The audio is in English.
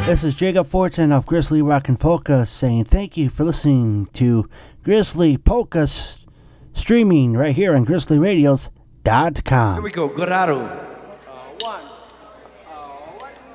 This is Jacob Fortin of Grizzly Rock and Polka saying thank you for listening to Grizzly Polka streaming right here on GrizzlyRadios.com. Here we go, Goraro.